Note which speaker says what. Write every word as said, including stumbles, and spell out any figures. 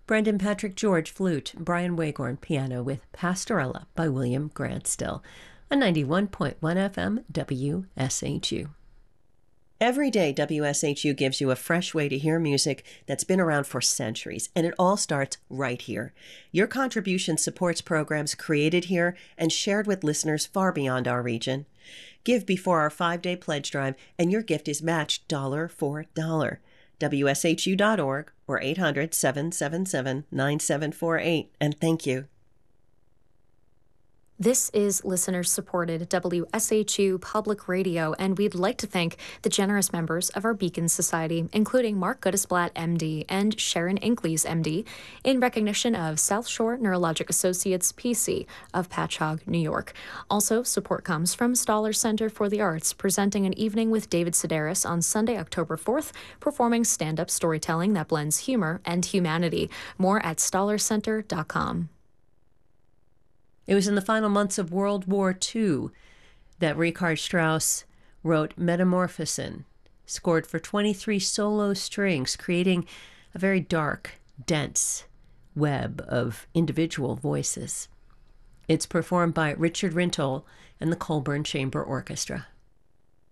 Speaker 1: Brendan Patrick George, flute. Brian Wagorn, piano, with Pastorella by William Grant Still on ninety-one point one F M W S H U. Every day, W S H U gives you a fresh way to hear music that's been around for centuries, and it all starts right here. Your contribution supports programs created here and shared with listeners far beyond our region. Give before our five-day pledge drive, and your gift is matched dollar for dollar. W S H U dot org or eight hundred, seven seven seven, nine seven four eight, and thank you.
Speaker 2: This is listener-supported W S H U Public Radio, and we'd like to thank the generous members of our Beacon Society, including Mark Goodisblatt, M D, and Sharon Inkleys, M D, in recognition of South Shore Neurologic Associates, P C, of Patchogue, New York. Also, support comes from Stoller Center for the Arts, presenting an evening with David Sedaris on Sunday, October fourth, performing stand-up storytelling that blends humor and humanity. More at stoller center dot com.
Speaker 1: It was in the final months of World War Two that Richard Strauss wrote Metamorphosen, scored for twenty-three solo strings, creating a very dark, dense web of individual voices. It's performed by Richard Rintoul and the Colburn Chamber Orchestra.